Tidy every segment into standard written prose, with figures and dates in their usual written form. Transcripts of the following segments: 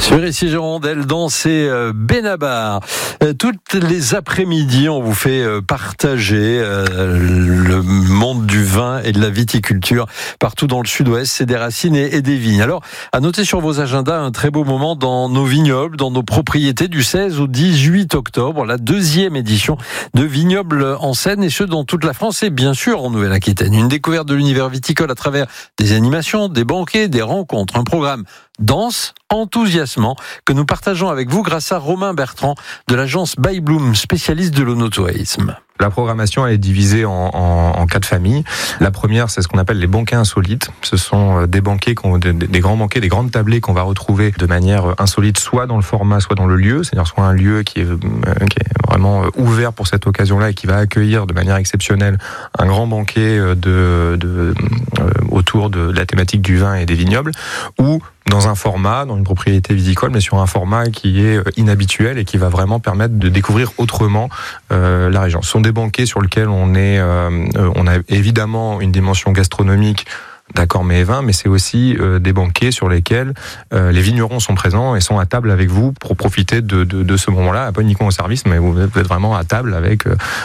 Sur ici Gironde, Danse et Benabar. Toutes les après-midi, on vous fait partager le monde du vin et de la viticulture partout dans le sud-ouest. C'est des racines et des vignes. Alors, à noter sur vos agendas un très beau moment dans nos vignobles, dans nos propriétés du 16 au 18 octobre, la 2e édition de Vignobles en Seine, et ce dans toute la France et bien sûr en Nouvelle-Aquitaine. Une découverte de l'univers viticole à travers des animations, des banquets, des rencontres, un programme dense, enthousiasmant, que nous partageons avec vous grâce à Romain Bertrand de l'agence By Bloom, spécialiste de l'onotourisme. La programmation est divisée en 4 familles. La première, c'est ce qu'on appelle les banquets insolites. Ce sont des banquets, des grands banquets, des grandes tablées qu'on va retrouver de manière insolite, soit dans le format, soit dans le lieu. C'est-à-dire soit un lieu qui est vraiment ouvert pour cette occasion-là et qui va accueillir de manière exceptionnelle un grand banquet autour de la thématique du vin et des vignobles, ou dans un format, dans une propriété viticole, mais sur un format qui est inhabituel et qui va vraiment permettre de découvrir autrement la région. Ce sont des banquets sur lesquels on a évidemment une dimension gastronomique, d'accord, mais vin, mais c'est aussi des banquets sur lesquels les vignerons sont présents et sont à table avec vous pour profiter de ce moment-là, pas uniquement au service, mais vous êtes vraiment à table avec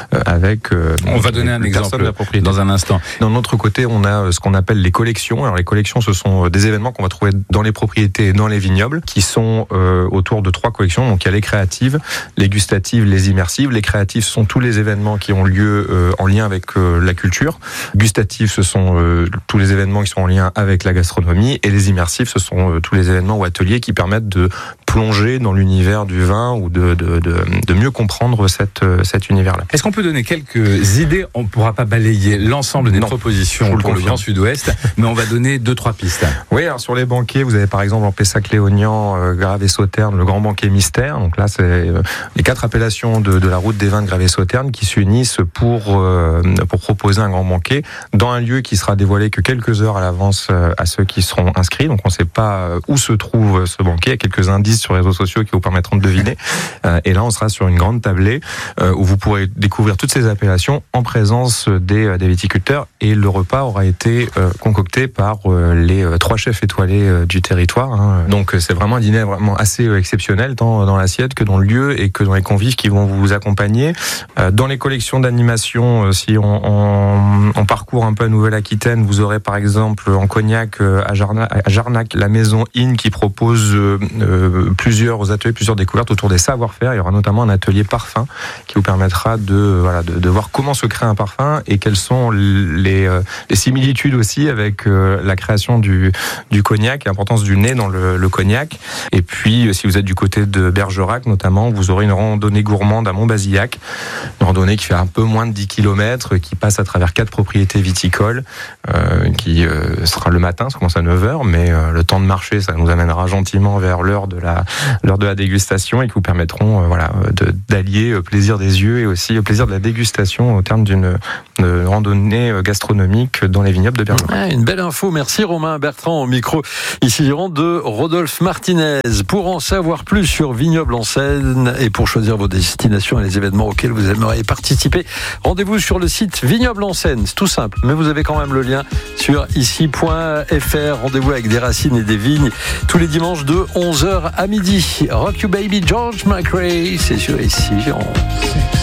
on va donner un exemple dans un instant. D'un autre côté, on a ce qu'on appelle les collections. Alors les collections, ce sont des événements qu'on va trouver dans les propriétés et dans les vignobles, qui sont autour de 3 collections. Donc il y a les créatives, les gustatives, les immersives. Les créatives, ce sont tous les événements qui ont lieu en lien avec la culture. Gustatives, ce sont tous les événements qui sont en lien avec la gastronomie, et les immersifs, ce sont tous les événements ou ateliers qui permettent de plonger dans l'univers du vin ou de mieux comprendre cet univers-là. Est-ce qu'on peut donner quelques idées? On ne pourra pas balayer l'ensemble des propositions pour le Grand Sud-Ouest, mais on va donner 2-3 pistes. Oui, alors sur les banquets, vous avez par exemple en Pessac-Léognan, Grave et Sauterne, le grand banquet mystère. Donc là, c'est les 4 appellations de la route des vins de Grave et Sauterne qui s'unissent pour proposer un grand banquet dans un lieu qui sera dévoilé que quelques heures à l'avance à ceux qui seront inscrits. Donc on ne sait pas où se trouve ce banquet. Il y a quelques indices sur les réseaux sociaux qui vous permettront de deviner. Et là, on sera sur une grande tablée où vous pourrez découvrir toutes ces appellations en présence des viticulteurs. Et le repas aura été concocté par les 3 chefs étoilés du territoire. Donc c'est vraiment un dîner vraiment assez exceptionnel, tant dans l'assiette que dans le lieu et que dans les convives qui vont vous accompagner. Dans les collections d'animation, si on parcourt un peu à Nouvelle-Aquitaine, vous aurez par exemple en Cognac à Jarnac la maison Inn qui propose plusieurs ateliers, plusieurs découvertes autour des savoir-faire. Il y aura notamment un atelier parfum qui vous permettra de voir comment se crée un parfum et quelles sont les similitudes aussi avec la création du cognac et l'importance du nez dans le cognac. Et puis si vous êtes du côté de Bergerac notamment, vous aurez une randonnée gourmande à Montbazillac, une randonnée qui fait un peu moins de 10 km, qui passe à travers 4 propriétés viticoles, qui sera le matin, ça commence à 9h, mais le temps de marcher, ça nous amènera gentiment vers l'heure de la dégustation et qui vous permettront d'allier plaisir des yeux et aussi plaisir de la dégustation au terme d'une randonnée gastronomique dans les vignobles de Bergerac. Une belle info, merci Romain Bertrand au micro ici de Rodolphe Martinez. Pour en savoir plus sur Vignobles en Seine et pour choisir vos destinations et les événements auxquels vous aimeriez participer, rendez-vous sur le site Vignobles en Seine. C'est tout simple, mais vous avez quand même le lien sur ici.fr. Rendez-vous avec des racines et des vignes tous les dimanches de 11h à midi. Rock You Baby, George McRae, c'est sur ici.